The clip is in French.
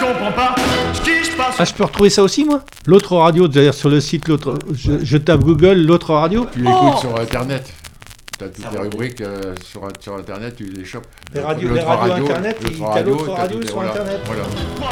comprends pas ce qui se passe. Ah, je peux retrouver ça aussi, moi? L'autre radio, d'ailleurs, sur le site, l'autre. Je tape Google, l'autre radio. Tu l'écoutes sur Internet. Tu as toutes les rubriques sur Internet, tu les chopes. Les radios Internet, t'as l'autre radio sur Internet. Voilà.